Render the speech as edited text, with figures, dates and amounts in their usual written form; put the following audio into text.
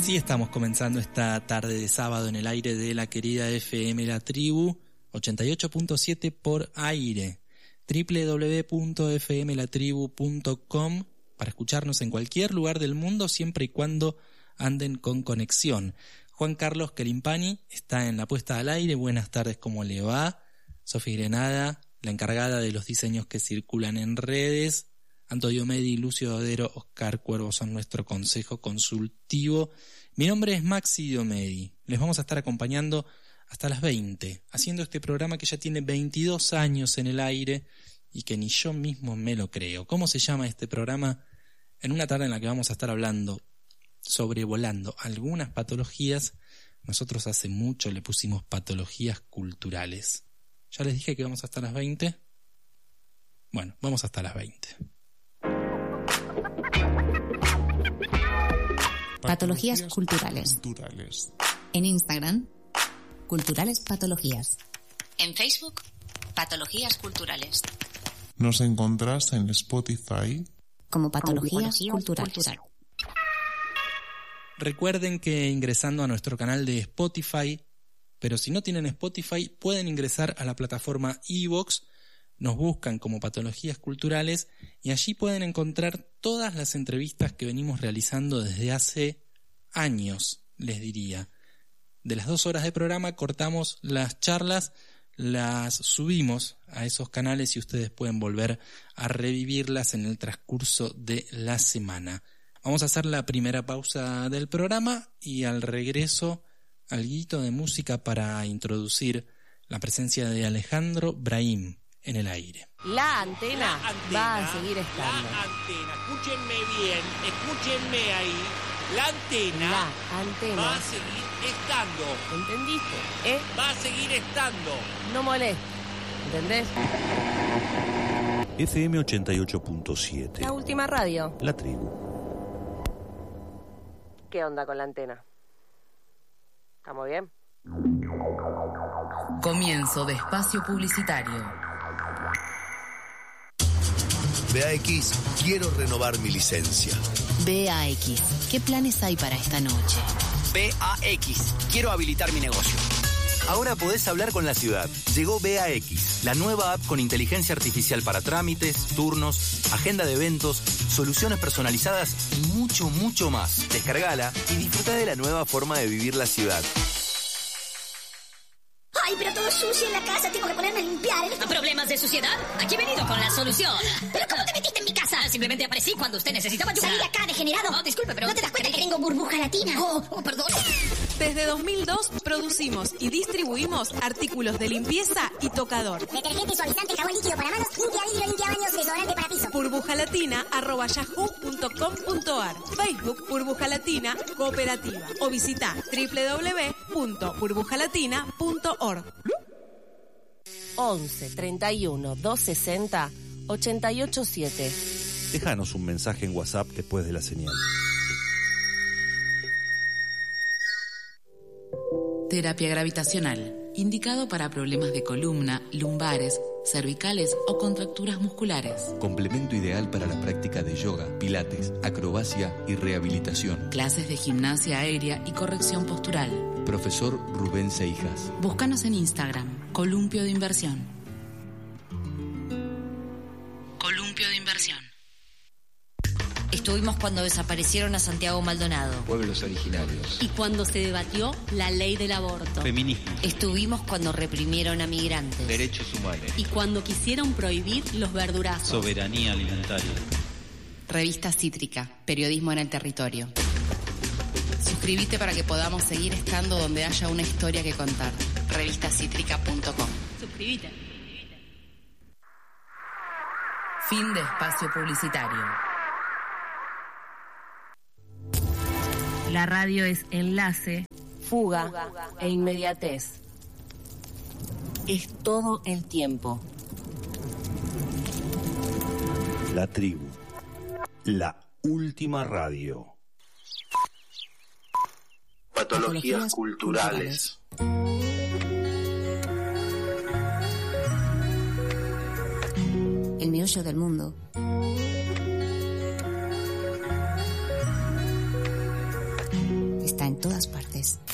Así estamos comenzando esta tarde de sábado en el aire de la querida FM La Tribu, 88.7 por aire, www.fmlatribu.com para escucharnos en cualquier lugar del mundo siempre y cuando anden con conexión. Juan Carlos Querimpani está en la puesta al aire. Buenas tardes, ¿cómo le va? Sofi Grenada, la encargada de los diseños que circulan en redes. Antonio Medi, Lucio Dodero, Oscar Cuervo son nuestro consejo consultivo. Mi nombre es Maxi Diomedi. Les vamos a estar acompañando hasta las 20, haciendo este programa que ya tiene 22 años en el aire y que ni yo mismo me lo creo. ¿Cómo se llama este programa? En una tarde en la que vamos a estar hablando, sobrevolando algunas patologías. Nosotros hace mucho le pusimos patologías culturales. ¿Ya les dije que vamos hasta las 20? Bueno, vamos hasta las 20. Patologías culturales. En Instagram, Culturales Patologías. En Facebook, Patologías Culturales. Nos encontrás en Spotify como Patologías Culturales. Recuerden que ingresando a nuestro canal de Spotify, pero si no tienen Spotify, pueden ingresar a la plataforma iVoox, nos buscan como Patologías Culturales y allí pueden encontrar todas las entrevistas que venimos realizando desde hace años, les diría. De las 2 horas de programa cortamos las charlas, las subimos a esos canales y ustedes pueden volver a revivirlas en el transcurso de la semana. Vamos a hacer la primera pausa del programa y al regreso alguito de música para introducir la presencia de Alejandro Brahim en el aire. La antena va a seguir estando. La antena, escúchenme bien, escúchenme ahí. La antena va a seguir estando. ¿Entendiste? Va a seguir estando. No molestes, ¿entendés? FM 88.7. La última radio. La Tribu. ¿Qué onda con la antena? ¿Estamos bien? Comienzo de espacio publicitario. BAX, quiero renovar mi licencia. BAX, ¿qué planes hay para esta noche? BAX, quiero habilitar mi negocio. Ahora podés hablar con la ciudad. Llegó BAX, la nueva app con inteligencia artificial para trámites, turnos, agenda de eventos, soluciones personalizadas y mucho, mucho más. Descargala y disfruta de la nueva forma de vivir la ciudad. ¡Ay, pero todo sucio en la casa! Tengo que ponerme a limpiar. ¿Problemas de suciedad? Aquí he venido con la solución. ¿Pero cómo te metiste en mi casa? Simplemente aparecí cuando usted necesitaba ayuda. ¡Salí de acá, degenerado! No, disculpe, pero... ¿No te das cuenta que tengo burbuja latina? Oh, perdón. Desde 2002 producimos y distribuimos artículos de limpieza y tocador. Detergente, suavizante, jabón líquido para manos, limpia vidrio, limpia baños, desodorante para piso. burbujalatina@yahoo.com.ar. Facebook Burbuja Latina Cooperativa o visita www.burbujalatina.org. 11 31 260 887. Déjanos un mensaje en WhatsApp después de la señal. Terapia gravitacional, indicado para problemas de columna, lumbares, cervicales o contracturas musculares. Complemento ideal para la práctica de yoga, pilates, acrobacia y rehabilitación. Clases de gimnasia aérea y corrección postural. Profesor Rubén Seijas. Búscanos en Instagram, Columpio de Inversión. Columpio de Inversión. Estuvimos cuando desaparecieron a Santiago Maldonado. Pueblos originarios. Y cuando se debatió la ley del aborto. Feminismo. Estuvimos cuando reprimieron a migrantes. Derechos humanos. Y cuando quisieron prohibir los verdurazos. Soberanía alimentaria. Revista Cítrica, periodismo en el territorio. Suscríbete para que podamos seguir estando donde haya una historia que contar. Revistacítrica.com. Suscríbete. Fin de espacio publicitario. La radio es enlace, fuga e inmediatez. Es todo el tiempo. La Tribu. La última radio. Patologías culturales. El meollo del mundo. Está está en todas partes.